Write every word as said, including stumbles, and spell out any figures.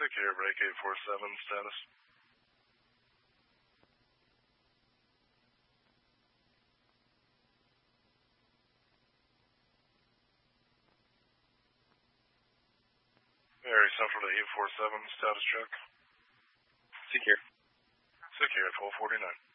Secure, break eight four seven, status. Mary Central to eight four seven, status check. Secure. Secure, twelve forty-nine.